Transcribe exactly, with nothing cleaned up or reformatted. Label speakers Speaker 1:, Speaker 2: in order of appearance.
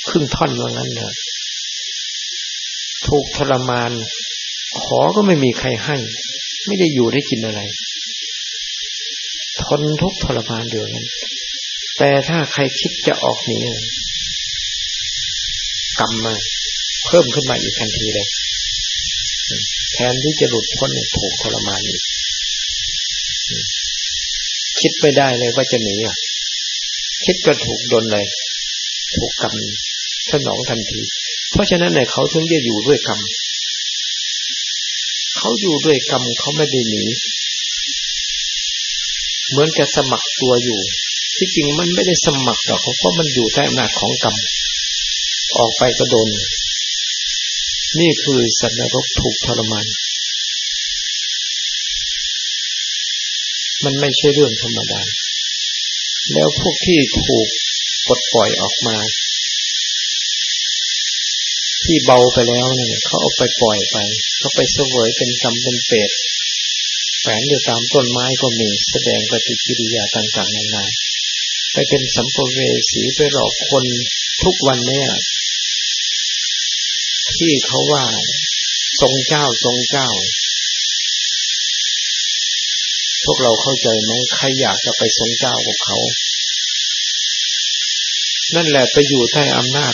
Speaker 1: ครึ่งท่อนว่างั้นเถอะถูกทรมานขอก็ไม่มีใครให้ไม่ได้อยู่ได้กินอะไรทนทุกข์ทรมานอยู่นั้นแต่ถ้าใครคิดจะออกหนีกรรมมาเพิ่มขึ้นมาอีกทันทีเลยแทนที่จะหลุดพ้นเนี่ยถูกทรมานอีกคิดไม่ได้เลยว่าจะหนีอ่ะคิดก็ถูกดลเลยถูกกรรมสนองทันทีเพราะฉะนั้นเนี่ยเขาถึงจะอยู่ด้วยกรรมเขาอยู่ด้วยกรรมเขาไม่ได้หนีเหมือนกับสมัครตัวอยู่ที่จริงมันไม่ได้สมัครหรอกเพราะมันอยู่ใต้อำนาจของกรรมออกไปก็โดนนี่คือสัตว์นรกถูกทรมานมันไม่ใช่เรื่องธรรมดาแล้วพวกที่ถูกปลดปล่อยออกมาที่เบาไปแล้วเนี่ยเขาเอาไปปล่อยไปเขาไปเสวยเป็นกรรมเป็นเปรตแฝงอยู่ตามต้นไม้ก็มีแสดงปฏิกิริยาต่างๆนานาไปเป็นสัมภเวสีไปหลอกคนทุกวันเนี่ยที่เขาว่าทรงเจ้าทรงเจ้าพวกเราเข้าใจไหมใครอยากจะไปทรงเจ้ากับเขานั่นแหละไปอยู่ใต้อำนาจ